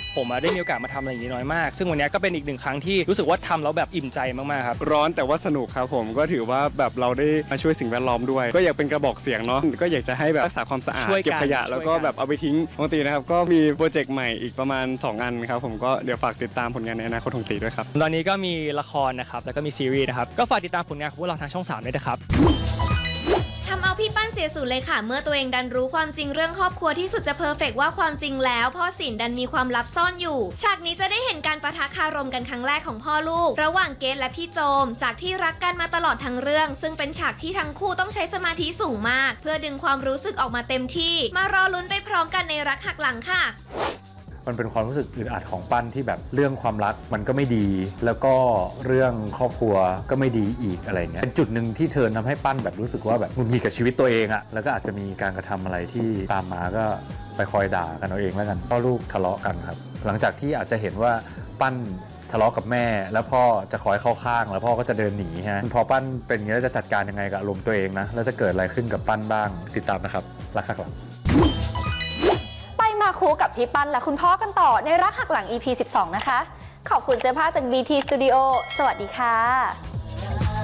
ผมได้มีโอกาสมาทำอะไรอย่างนี้น้อยมากซึ่งวันนี้ก็เป็นอีก1 ครั้งที่รู้สึกว่าทำแล้วแบบอิ่มใจมากๆครับร้อนแต่ว่าสนุกครับผมก็ถือว่าแบบเราได้มาช่วยสิ่งแวดล้อมด้วยก็อยากเป็นกระบอกเสียงเนาะก็อยากจะให้แบบรักษาความสะอาดเก็บขยะแล้วก็แบบเอาไปทิ้งของตีนะครับก็มีโปรเจกต์ใหม่อีกประมาณ2 อันครับผมก็เดี๋ยวฝากติดตามผลงานในอนาคตของตีด้วยครับตอนนี้ก็มีละครนะครับแล้วก็มีซีรีส์นะครับก็ฝากติดตามผลงานของพวกเราทางช่อง3ด้วยนะครับทำเอาพี่ปั้นเสียสูญเลยค่ะเมื่อตัวเองดันรู้ความจริงเรื่องครอบครัวที่สุดจะเพอร์เฟกต์ว่าความจริงแล้วพ่อศิลป์ดันมีความลับซ่อนอยู่ฉากนี้จะได้เห็นการปะทะคารมกันครั้งแรกของพ่อลูกระหว่างเกศและพี่โจมจากที่รักกันมาตลอดทั้งเรื่องซึ่งเป็นฉากที่ทั้งคู่ต้องใช้สมาธิสูงมากเพื่อดึงความรู้สึกออกมาเต็มที่มารอลุ้นไปพร้อมกันในรักหักหลังค่ะมันเป็นความรู้สึกอึดอัดของปั้นที่แบบเรื่องความรักมันก็ไม่ดีแล้วก็เรื่องครอบครัวก็ไม่ดีอีกอะไรเงี้ยเป็นจุดหนึ่งที่เธอทำให้ปั้นแบบรู้สึกว่าแบบหงุดหงิดกับชีวิตตัวเองอะแล้วก็อาจจะมีการกระทำอะไรที่ตามมาก็ไปคอยด่ากันเอาเองแล้วกันพ่อลูกทะเลาะกันครับหลังจากที่อาจจะเห็นว่าปั้นทะเลาะกับแม่แล้วพ่อจะคอยเข้าข้างแล้วพ่อก็จะเดินหนีฮะพอปั้นเป็นอย่างนี้แล้วจะจัดการยังไงกับอารมณ์ตัวเองนะแล้วจะเกิดอะไรขึ้นกับปั้นบ้างติดตามนะครับรักหักหลังมาคู่กับพี่ปั้นและคุณพ่อกันต่อในรักหักหลัง EP 12 นะคะขอบคุณเสื้อผ้าจาก BT Studio สวัสดีค่ะ